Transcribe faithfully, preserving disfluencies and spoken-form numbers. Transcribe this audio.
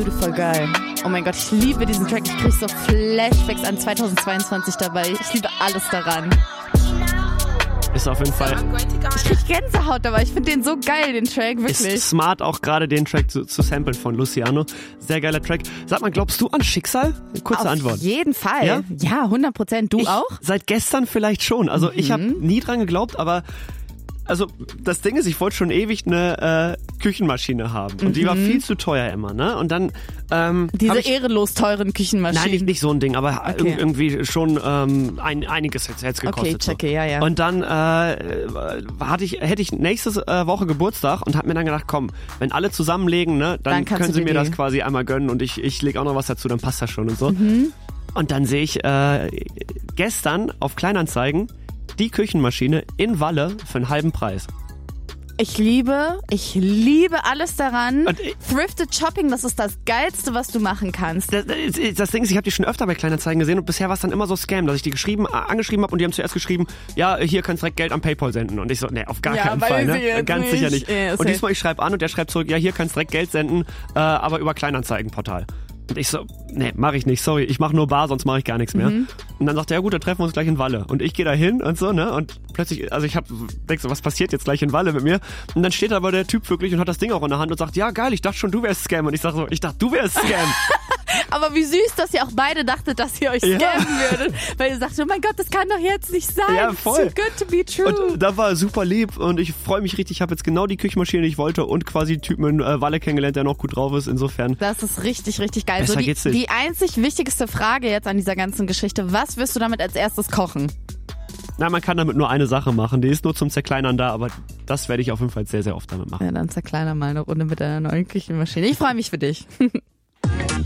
Beautiful Girl. Oh mein Gott, ich liebe diesen Track. Ich kriege so Flashbacks an zweitausendzweiundzwanzig dabei. Ich liebe alles daran. Ist auf jeden Fall... Ich krieg Gänsehaut dabei. Ich finde den so geil, den Track, wirklich. Ist smart, auch gerade den Track zu, zu samplen von Luciano. Sehr geiler Track. Sag mal, glaubst du an Schicksal? Kurze Auf Antwort. Auf jeden Fall. Ja? Ja, hundert Prozent. Du ich, auch? Seit gestern vielleicht schon. Also mhm. ich habe nie dran geglaubt, aber... Also das Ding ist, ich wollte schon ewig eine äh, Küchenmaschine haben und mhm. die war viel zu teuer immer, ne? Und dann ähm, diese ich, ehrenlos teuren Küchenmaschinen. Nein, nicht, nicht so ein Ding, aber okay. irgendwie schon ähm, ein, einiges jetzt, jetzt gekostet. Okay, checke, so. ja, ja. Und dann äh, hatte ich, hätte ich nächste äh, Woche Geburtstag und habe mir dann gedacht, komm, wenn alle zusammenlegen, ne, dann, dann können sie mir die. das quasi einmal gönnen und ich, ich lege auch noch was dazu, dann passt das schon und so. Mhm. Und dann sehe ich äh, gestern auf Kleinanzeigen die Küchenmaschine in Walle für einen halben Preis. Ich liebe, ich liebe alles daran. Thrifted Shopping, das ist das Geilste, was du machen kannst. Das, das, das Ding ist, ich habe die schon öfter bei Kleinanzeigen gesehen und bisher war es dann immer so Scam, dass ich die geschrieben, angeschrieben habe und die haben zuerst geschrieben, ja, hier kannst du direkt Geld an PayPal senden. Und ich so, nee, auf gar ja, keinen Fall, ne? Ganz nicht. sicher nicht. Ja, und diesmal, ich schreibe an und der schreibt zurück, ja, hier kannst du direkt Geld senden, äh, aber über Kleinanzeigenportal. Und ich so, nee, mach ich nicht, sorry, ich mach nur bar, sonst mache ich gar nichts mehr. Mhm. Und dann sagt er, ja gut, dann treffen wir uns gleich in Walle. Und ich gehe da hin und so, ne, und plötzlich, also ich hab, denk so, was passiert jetzt gleich in Walle mit mir? Und dann steht aber der Typ wirklich und hat das Ding auch in der Hand und sagt, ja geil, ich dachte schon, du wärst Scam. Und ich sag so, ich dachte, du wärst Scam. Aber wie süß, dass ihr auch beide dachtet, dass ihr euch scammen ja. würdet. Weil ihr sagt, oh mein Gott, das kann doch jetzt nicht sein. Ja, voll. Too good to be true. Und da war super lieb und ich freue mich richtig. Ich habe jetzt genau die Küchenmaschine, die ich wollte und quasi einen Typen in äh, Walle kennengelernt, der noch gut drauf ist. Insofern. Das ist richtig, richtig geil. Besser so, die, geht's nicht. Die einzig wichtigste Frage jetzt an dieser ganzen Geschichte, was wirst du damit als erstes kochen? Na, man kann damit nur eine Sache machen. Die ist nur zum Zerkleinern da, aber das werde ich auf jeden Fall sehr, sehr oft damit machen. Ja, dann zerkleiner mal eine Runde mit deiner neuen Küchenmaschine. Ich freue mich für dich.